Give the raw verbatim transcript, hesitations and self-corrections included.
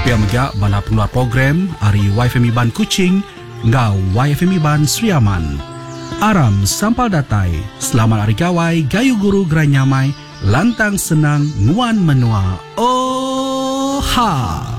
Pia megak bala pengeluar program Ari Y F M Iban Kuching Ngau Y F M Iban Sriaman. Aram sampal datai. Selamat hari gawai gayu guru geranyamai lantang senang nguan menua. Oh ha.